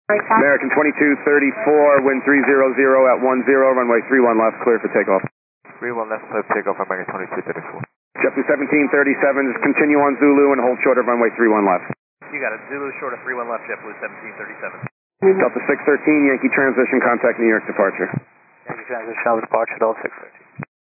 American 2234, wind 300 at 10, runway 31 left, clear for takeoff. 31 left, clear for takeoff, American 2234. JetBlue 1737, just continue on Zulu and hold short of runway 31 left. You got it, Zulu short of 31 left, JetBlue 1737. Delta 613, Yankee transition, contact New York departure. Yankee transition, departure, Delta 613.